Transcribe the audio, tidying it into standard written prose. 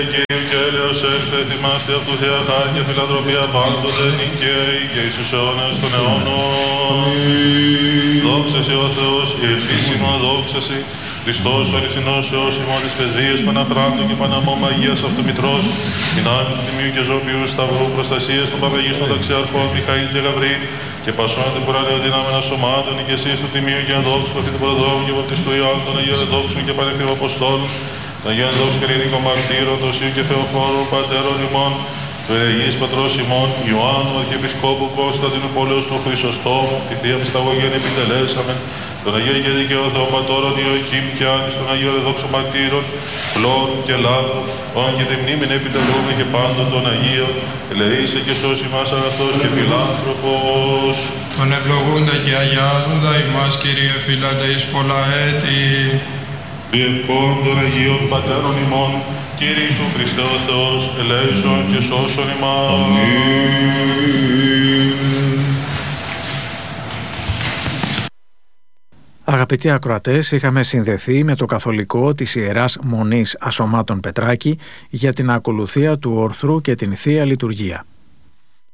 Κύριε και έλεος έρθε, θυμάστε αυτού Θεία χάρη και φιλανθρωπία πάντοτε νικαίοι και εις τους αιώνας των αιώνων. Δόξα σε ο Θεός, η επίσημα δόξα σε Χριστός ο αληθινός Θεός ημών της παιδείας Παναχράντου και Παναμώμα Αγίας Αυτομητρός, δυνάμει του Τιμίου και Ζωοποιού Σταυρού, προστασίας των Παναγίστων Ταξιάρχων Μιχαήλ και Γαβρίλ και πασών την πουρανέων δυνάμενα σωμάτων, ηγεσίες του Τιμίου και Αδόξου, προφήτου Προδρόμου και Βαπτιστού Ιωάννου των Αγίων Δόξων και Πανεφήμων Αποστόλων, των Αγίων Δόξων και Ελληνικών Μαρτύρων, των Σύου και Θεοφόρου, Πατέρων ημών, του Ερεγής Πατρός ημών, Ιωάννου Αρχιεπισκόπου Κωνσταντίνου Πόλεως του Χρυσοστόμου, τη Θεία Μυσταγωγία επιτελέσαμε, των Αγίων και Δικαίων Θεοπατώρων Ιωακήμ και Άννης, των Αγίων Εδόξων Μαρτύρων, Φλόρου και Λάβρου, όν και τη μνήμην επιτελούμε και πάντων των Αγίων, ελεήσε και σώσει μας αγαθός και φιλάνθρωπος. Τον ευλογούντα και αγιάζοντα ημάς, Κύριε φύλατε εις πολλά έτη. Διευκόν των Αγίων Πατέρων ημών, Κύριε Ιησού Χριστέ ο Θεός, ελέησον και σώσον ημάς. Αμήν. Αγαπητοί ακροατές, είχαμε συνδεθεί με το καθολικό της Ιεράς Μονής Ασωμάτων Πετράκη για την ακολουθία του ορθρού και την Θεία Λειτουργία.